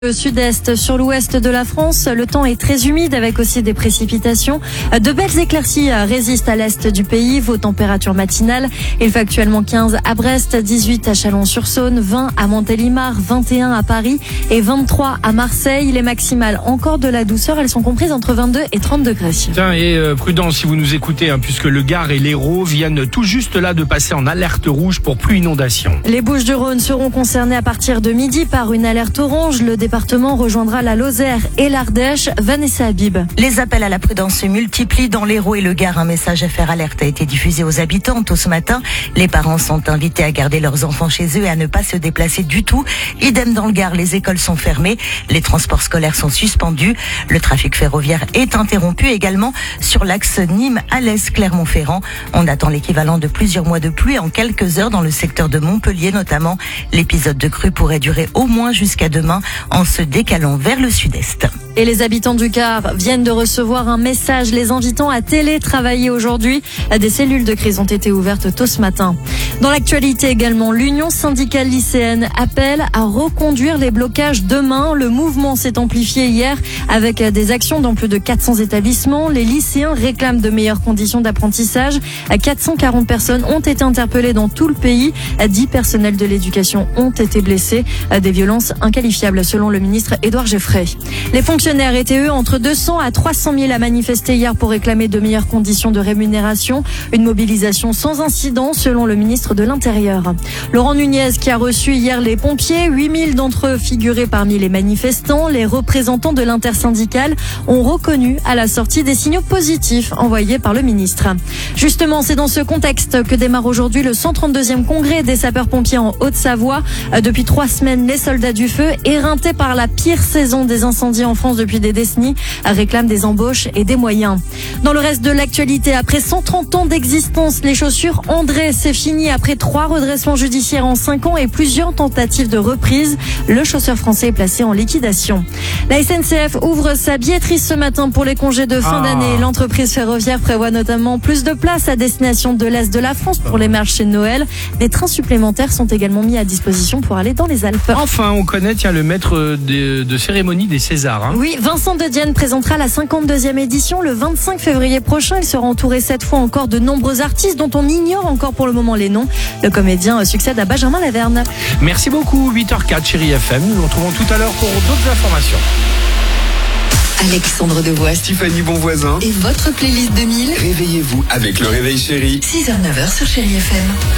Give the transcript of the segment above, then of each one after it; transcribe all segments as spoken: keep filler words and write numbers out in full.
Le sud-est sur l'ouest de la France, le temps est très humide avec aussi des précipitations. De belles éclaircies résistent à l'est du pays. Vos températures matinales, il fait actuellement quinze à Brest, dix-huit à Chalon-sur-Saône, vingt à Montélimar, vingt et un à Paris et vingt-trois à Marseille. Les maximales, encore de la douceur, elles sont comprises entre vingt-deux et trente degrés. Tiens, et euh, prudence si vous nous écoutez, hein, puisque le Gard et l'Hérault viennent tout juste là de passer en alerte rouge pour pluie inondation. Les Bouches-du-Rhône seront concernées à partir de midi par une alerte orange. Le département rejoindra la Lozère et l'Ardèche. Vanessa Habib. Les appels à la prudence se multiplient dans l'Hérault et le Gard. Un message F R Alerte a été diffusé aux habitants tôt ce matin. Les parents sont invités à garder leurs enfants chez eux et à ne pas se déplacer du tout. Idem dans le Gard, les écoles sont fermées, les transports scolaires sont suspendus, le trafic ferroviaire est interrompu également sur l'axe Nîmes-Alès-Clermont-Ferrand. On attend l'équivalent de plusieurs mois de pluie en quelques heures dans le secteur de Montpellier notamment. L'épisode de crue pourrait durer au moins jusqu'à demain en se décalant vers le sud-est. Et les habitants du Gard viennent de recevoir un message les invitant à télétravailler aujourd'hui. Des cellules de crise ont été ouvertes tôt ce matin. Dans l'actualité également, l'Union syndicale lycéenne appelle à reconduire les blocages demain. Le mouvement s'est amplifié hier avec des actions dans plus de quatre cents établissements. Les lycéens réclament de meilleures conditions d'apprentissage. quatre cent quarante personnes ont été interpellées dans tout le pays. dix personnels de l'éducation ont été blessés. Des violences inqualifiables selon le ministre Édouard Geoffrey. Les fonctionnaires étaient eux entre deux cents à trois cent mille à manifester hier pour réclamer de meilleures conditions de rémunération. Une mobilisation sans incident selon le ministre de l'Intérieur. Laurent Nunez qui a reçu hier les pompiers, huit mille d'entre eux figuraient parmi les manifestants. Les représentants de l'intersyndicale ont reconnu à la sortie des signaux positifs envoyés par le ministre. Justement, c'est dans ce contexte que démarre aujourd'hui le cent trente-deuxième congrès des sapeurs-pompiers en Haute-Savoie. Depuis trois semaines, les soldats du feu, éreintés par la pire saison des incendies en France depuis des décennies, réclament des embauches et des moyens. Dans le reste de l'actualité, après cent trente ans d'existence, les chaussures André, c'est fini après trois redressements judiciaires en cinq ans et plusieurs tentatives de reprise. Le chausseur français est placé en liquidation. La S N C F ouvre sa billetterie ce matin pour les congés de fin ah. d'année. L'entreprise ferroviaire prévoit notamment plus de places à destination de l'Est de la France pour les marchés de Noël. Des trains supplémentaires sont également mis à disposition pour aller dans les Alpes. Enfin, on connaît tiens, le maître de, de cérémonie des Césars. Hein. Oui, Vincent de Dienne présentera la cinquante-deuxième édition le vingt-cinq février prochain. Il sera entouré cette fois encore de nombreux artistes dont on ignore encore pour le moment les noms. Le comédien succède à Benjamin Laverne. Merci beaucoup, huit heures quatre, Chérie F M. Nous nous retrouvons tout à l'heure pour d'autres informations. Alexandre Devoise, Tiffany Bonvoisin et votre playlist deux mille. Réveillez-vous avec le réveil chéri. six heures neuf heures sur Chérie F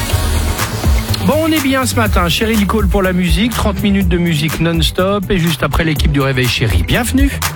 M. Bon, on est bien ce matin. Chérie Nicole pour la musique. trente minutes de musique non-stop. Et juste après, l'équipe du Réveil Chéri. Bienvenue.